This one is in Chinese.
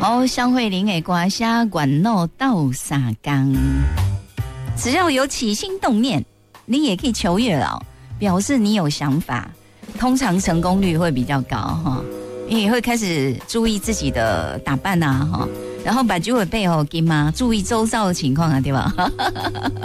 哦，香慧玲的歌声管闹到三缸，只要有起心动念，你也可以求月老，表示你有想法，通常成功率会比较高哈。你也会开始注意自己的打扮啊哈，然后把酒会背后给嘛，注意周遭的情况啊，对吧？